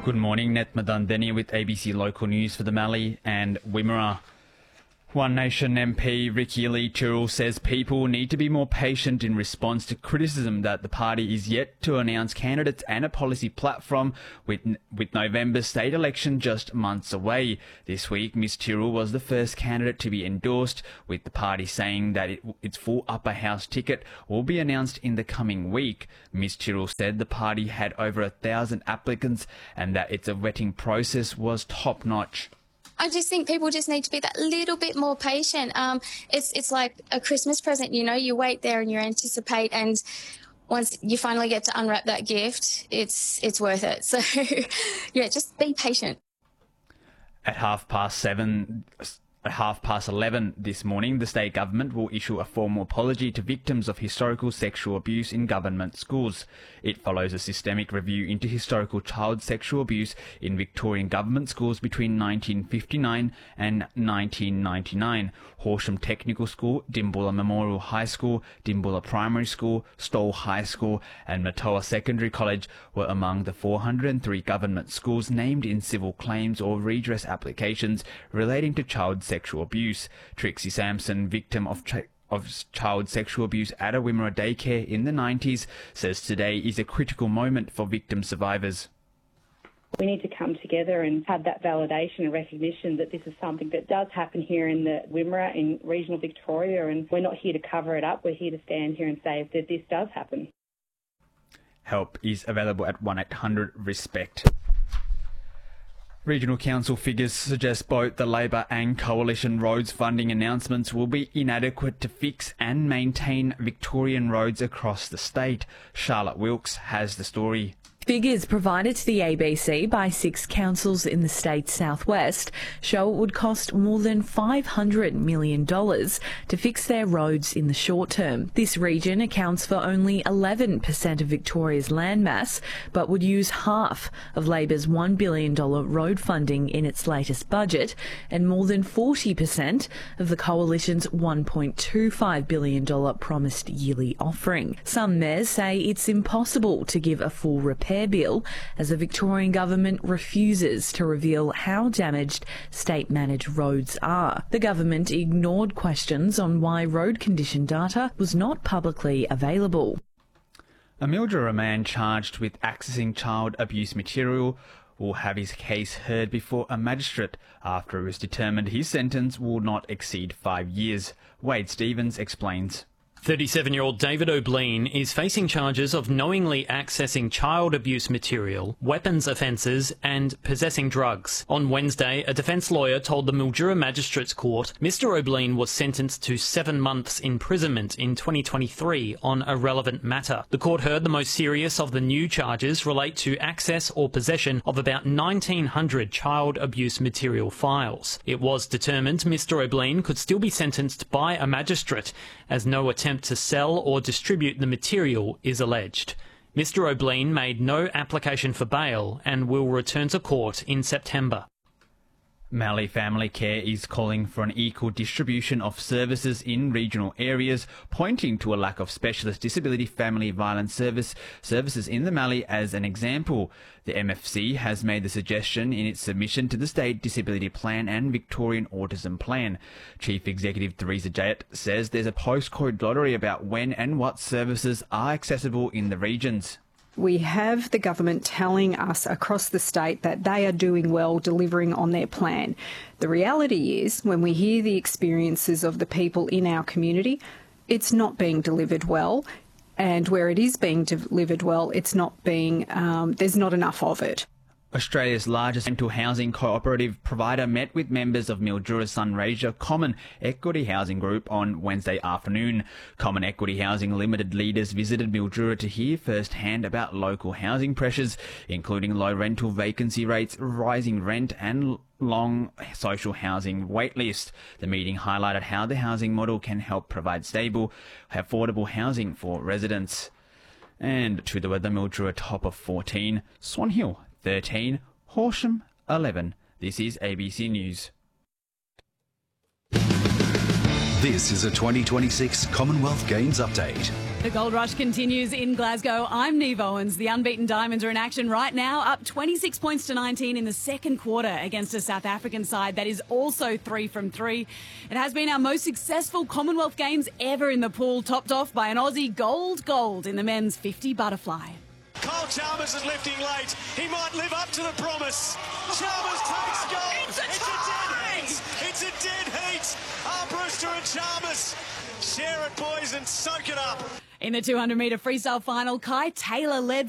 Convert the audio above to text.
Good morning, Netma Dundeni with ABC Local News for the Mallee and Wimmera. One Nation MP Ricky Lee Tyrrell says people need to be more patient in response to criticism that the party is yet to announce candidates and a policy platform with November's state election just months away. This week, Ms Tyrrell was the first candidate to be endorsed, with the party saying that its full upper house ticket will be announced in the coming week. Ms Tyrrell said the party had over 1,000 applicants and that its vetting process was top-notch. I just think people just need to be that little bit more patient. It's like a Christmas present, you know, you wait there and you anticipate, and once you finally get to unwrap that gift, it's worth it. So, yeah, just be patient. At 11:30 this morning, the state government will issue a formal apology to victims of historical sexual abuse in government schools. It follows a systemic review into historical child sexual abuse in Victorian government schools between 1959 and 1999. Horsham Technical School, Dimbulla Memorial High School, Dimbulla Primary School, Stoll High School and Matoa Secondary College were among the 403 government schools named in civil claims or redress applications relating to child sexual abuse. Trixie Sampson, victim of child sexual abuse at a Wimmera daycare in the 90s, says today is a critical moment for victim survivors. We need to come together and have that validation and recognition that this is something that does happen here in the Wimmera, in regional Victoria, and we're not here to cover it up. We're here to stand here and say that this does happen. Help is available at 1-800-RESPECT. Regional Council figures suggest both the Labor and Coalition roads funding announcements will be inadequate to fix and maintain Victorian roads across the state. Charlotte Wilkes has the story. Figures provided to the ABC by 6 councils in the state's southwest show it would cost more than $500 million to fix their roads in the short term. This region accounts for only 11% of Victoria's landmass, but would use half of Labor's $1 billion road funding in its latest budget and more than 40% of the Coalition's $1.25 billion promised yearly offering. Some mayors say it's impossible to give a full repair bill as the Victorian government refuses to reveal how damaged state-managed roads are. The government ignored questions on why road condition data was not publicly available. A Mildura man charged with accessing child abuse material will have his case heard before a magistrate after it was determined his sentence will not exceed 5 years. Wade Stevens explains. 37-year-old David O'Bleen is facing charges of knowingly accessing child abuse material, weapons offences and possessing drugs. On Wednesday, a defence lawyer told the Mildura Magistrates Court Mr O'Bleen was sentenced to 7 months imprisonment in 2023 on a relevant matter. The court heard the most serious of the new charges relate to access or possession of about 1,900 child abuse material files. It was determined Mr O'Bleen could still be sentenced by a magistrate as no attempt to sell or distribute the material is alleged. Mr O'Bleen made no application for bail and will return to court in September. Mallee Family Care is calling for an equal distribution of services in regional areas, pointing to a lack of specialist disability family violence services in the Mallee as an example. The MFC has made the suggestion in its submission to the State Disability Plan and Victorian Autism Plan. Chief Executive Theresa Jayat says there's a postcode lottery about when and what services are accessible in the regions. We have the government telling us across the state that they are doing well delivering on their plan. The reality is, when we hear the experiences of the people in our community, it's not being delivered well, and where it is being delivered well, it's not being, there's not enough of it. Australia's largest rental housing cooperative provider met with members of Mildura Sunraysia Common Equity Housing Group on Wednesday afternoon. Common Equity Housing Limited leaders visited Mildura to hear firsthand about local housing pressures, including low rental vacancy rates, rising rent and long social housing wait list. The meeting highlighted how the housing model can help provide stable, affordable housing for residents. And to the weather, Mildura top of 14, Swan Hill 13, Horsham 11. This is ABC News. This is a 2026 Commonwealth Games update. The gold rush continues in Glasgow. I'm Neve Owens. The unbeaten Diamonds are in action right now, up 26 points to 19 in the second quarter against a South African side that is also 3 from 3. It has been our most successful Commonwealth Games ever in the pool, topped off by an Aussie gold in the men's 50 butterfly. Kyle Chalmers is lifting late. He might live up to the promise. Chalmers takes gold. It's a dead heat. It's a dead heat. Brewster and Chalmers. Share it, boys, and soak it up. In the 200-metre freestyle final, Kai Taylor led